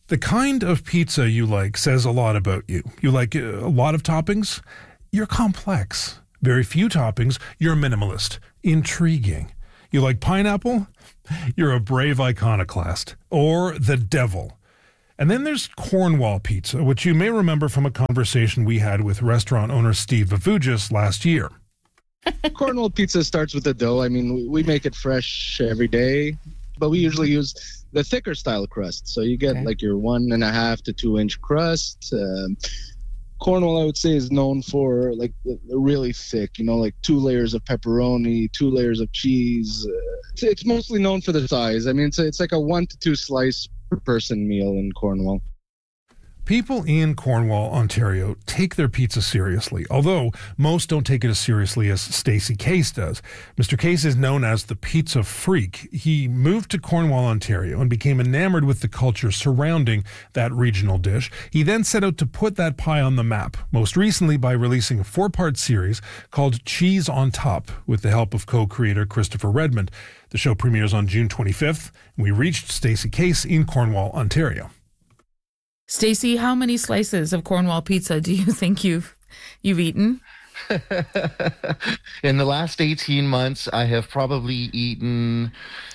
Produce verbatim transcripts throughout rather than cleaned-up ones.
The kind of pizza you like says a lot about you. You like a lot of toppings? You're complex. Very few toppings? You're minimalist. Intriguing. You like pineapple? You're a brave iconoclast. Or the devil. And then there's Cornwall pizza, which you may remember from a conversation we had with restaurant owner Steve Vavugis last year. Cornwall pizza starts with the dough. I mean, we make it fresh every day, but we usually use the thicker style crust. So you get okay. like your one and a half to two inch crust. Um, Cornwall, I would say, is known for like the, the really thick, you know, like two layers of pepperoni, two layers of cheese. Uh, it's, it's mostly known for the size. I mean, it's, it's like a one to two slice per person meal in Cornwall. People in Cornwall, Ontario, take their pizza seriously, although most don't take it as seriously as Stacey Case does. Mister Case is known as the pizza freak. He moved to Cornwall, Ontario, and became enamored with the culture surrounding that regional dish. He then set out to put that pie on the map, most recently by releasing a four-part series called Cheese on Top, with the help of co-creator Christopher Redmond. The show premieres on June twenty-fifth, and we reached Stacey Case in Cornwall, Ontario. Stacey, how many slices of Cornwall pizza do you think you've you've eaten? In the last eighteen months, I have probably eaten,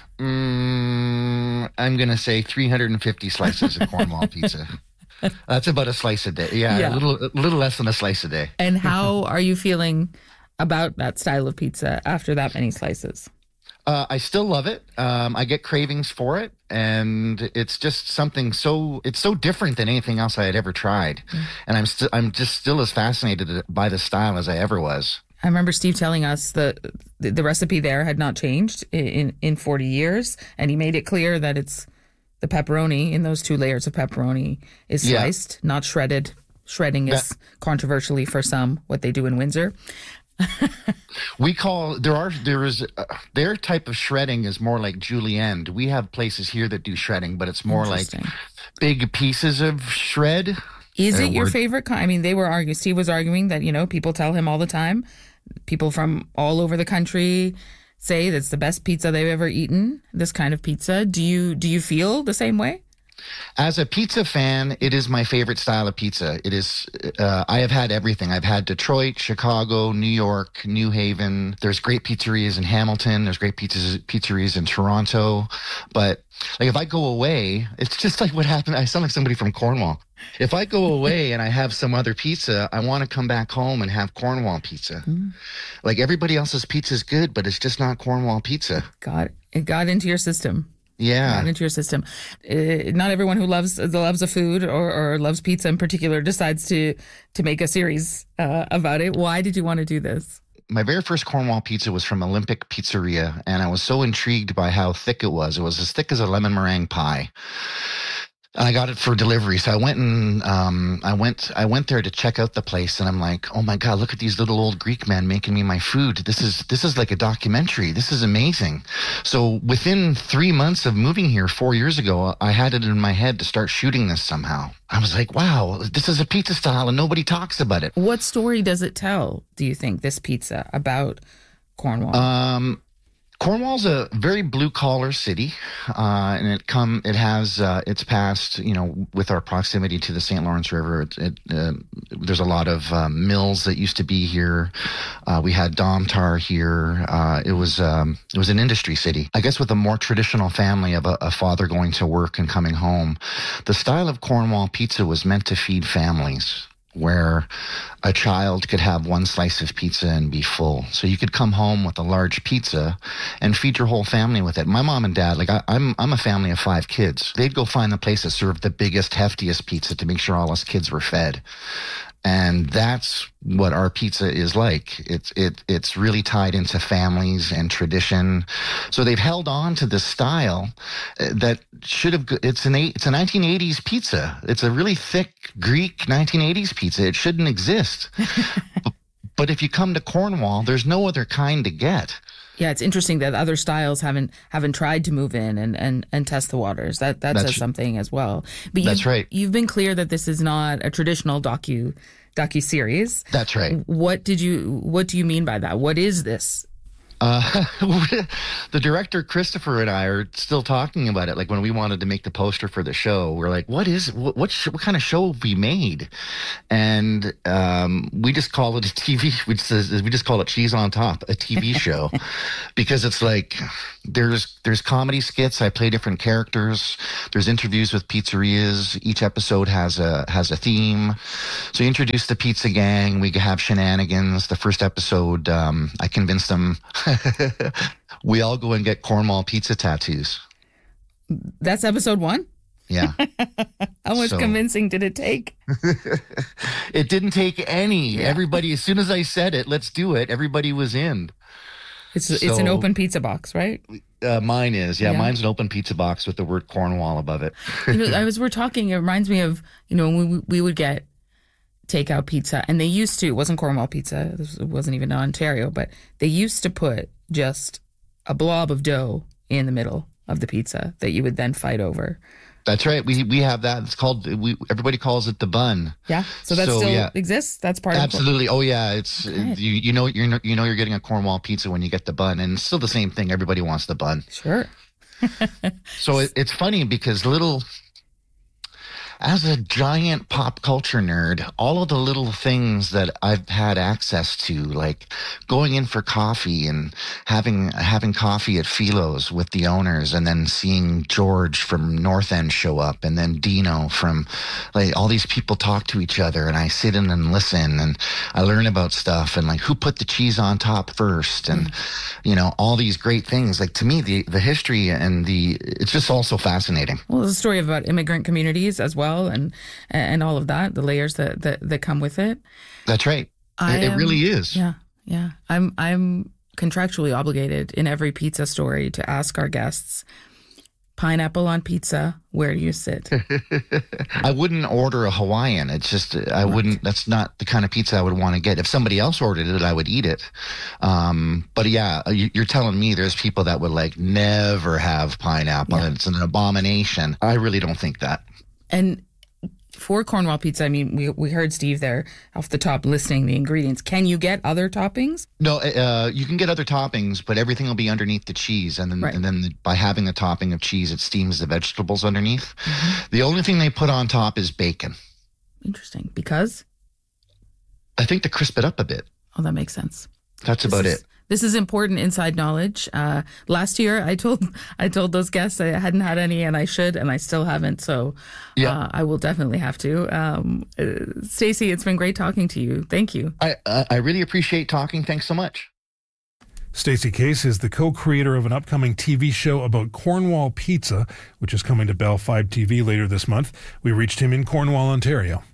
um, I'm going to say three hundred fifty slices of Cornwall pizza. That's about a slice a day. Yeah, yeah. a little a little less than a slice a day. And how are you feeling about that style of pizza after that many slices? Uh, I still love it. Um, I get cravings for it, and it's just something so it's so different than anything else I had ever tried. Mm. And I'm still I'm just still as fascinated by the style as I ever was. I remember Steve telling us that the, the recipe there had not changed in in forty years, and he made it clear that it's the pepperoni in those two layers of pepperoni is sliced, yeah. not shredded. Shredding is that, controversially for some what they do in Windsor. We call there are there is uh, their type of shredding is more like julienne. We have places here that do shredding, but it's more like big pieces of shred. Is it your favorite kind? I mean, they were arguing. Steve was arguing that, you know, people tell him all the time. People from all over the country say that's the best pizza they've ever eaten. This kind of pizza. Do you do you feel the same way? As a pizza fan, it is my favorite style of pizza. It is, uh, I have had everything. I've had Detroit, Chicago, New York, New Haven. There's great pizzerias in Hamilton. There's great pizzas, pizzerias in Toronto. But like if I go away, it's just like what happened. I sound like somebody from Cornwall. If I go away and I have some other pizza, I want to come back home and have Cornwall pizza. Mm. Like everybody else's pizza is good, but it's just not Cornwall pizza. Got it. It got into your system. Yeah, Not into your system. Uh, not everyone who loves loves a food or, or loves pizza in particular decides to to make a series uh, about it. Why did you want to do this? My very first Cornwall pizza was from Olympic Pizzeria, and I was so intrigued by how thick it was. It was as thick as a lemon meringue pie. And I got it for delivery. So I went and um, I went I went there to check out the place, and I'm like, oh my God, look at these little old Greek men making me my food. This is this is like a documentary. This is amazing. So within three months of moving here four years ago, I had it in my head to start shooting this somehow. I was like, wow, this is a pizza style and nobody talks about it. What story does it tell, do you think, this pizza about Cornwall? Um Cornwall's a very blue-collar city, uh, and it come it has uh, it's past, you know, with our proximity to the Saint Lawrence River. It, it, uh, there's a lot of um, mills that used to be here. Uh, we had Domtar here. Uh, it was um, it was an industry city. I guess with a more traditional family of a, a father going to work and coming home, the style of Cornwall pizza was meant to feed families, where a child could have one slice of pizza and be full. So you could come home with a large pizza and feed your whole family with it. My mom and dad, like I, I'm I'm a family of five kids. They'd go find the place that served the biggest, heftiest pizza to make sure all us kids were fed. And that's what our pizza is like. It's it it's really tied into families and tradition. So they've held on to this style that should have. It's an it's a nineteen eighties pizza. It's a really thick Greek nineteen eighties pizza. It shouldn't exist. but, but if you come to Cornwall, there's no other kind to get. Yeah, it's interesting that other styles haven't haven't tried to move in and, and, and test the waters. That that that's, says something as well. But that's right. You've been clear that this is not a traditional docu docu series. That's right. What did you What do you mean by that? What is this? Uh, the director Christopher and I are still talking about it. Like when we wanted to make the poster for the show, we're like, "What is what? What, sh- what kind of show have we made?" And um, we just call it a T V. We just we just call it Cheese on Top, a T V show, because it's like there's there's comedy skits. I play different characters. There's interviews with pizzerias. Each episode has a has a theme. So you introduce the pizza gang. We have shenanigans. The first episode, um, I convinced them. We all go and get Cornwall pizza tattoos. That's episode one? Yeah. How much So- convincing did it take? It didn't take any. Everybody, as soon as I said it, let's do it, everybody was in. It's it's an So- open pizza box, right? Uh, mine is. Yeah, Yeah. mine's an open pizza box with the word Cornwall above it. You know, I was we're talking. It reminds me of you know when we we would get takeout pizza, and they used to. It wasn't Cornwall pizza. This it wasn't even Ontario, but they used to put just a blob of dough in the middle of the pizza that you would then fight over. That's right. We we have that. It's called. We everybody calls it the bun. Yeah, so that So, still yeah. exists. That's part of Absolutely. Oh yeah. It's Okay. you. You know. You're you know you're getting a Cornwall pizza when you get the bun, and it's still the same thing. Everybody wants the bun. Sure. So it, it's funny because little, as a giant pop culture nerd, all of the little things that I've had access to, like going in for coffee and having having coffee at Philo's with the owners, and then seeing George from North End show up, and then Dino from, like all these people talk to each other, and I sit in and listen, and I learn about stuff, and like who put the cheese on top first, and you know all these great things. Like to me, the the history and the it's just all so fascinating. Well, it's a story about immigrant communities as well, and and all of that, the layers that that, that come with it. That's right. I It, it am- really is. Yeah, yeah. I'm I'm contractually obligated in every pizza story to ask our guests, pineapple on pizza, where do you sit? I wouldn't order a Hawaiian. It's just I wouldn't. That's not the kind of pizza I would want to get. If somebody else ordered it, I would eat it. Um, but yeah, you- you're telling me there's people that would like never have pineapple. Yeah. And it's an abomination. I really don't think that. And for Cornwall pizza, I mean, we we heard Steve there off the top listing the ingredients. Can you get other toppings? No, uh, you can get other toppings, but everything will be underneath the cheese, and then Right. and then by having a topping of cheese, it steams the vegetables underneath. The only thing they put on top is bacon. Interesting, because I think to crisp it up a bit. oh, that makes sense. That's This about is- it. This is important inside knowledge. Uh, last year, I told I told those guests I hadn't had any, and I should, and I still haven't. So, Yeah. uh, I will definitely have to. Um, uh, Stacey, it's been great talking to you. Thank you. I I I really appreciate talking. Thanks so much. Stacey Case is the co-creator of an upcoming T V show about Cornwall pizza, which is coming to Bell five T V later this month. We reached him in Cornwall, Ontario.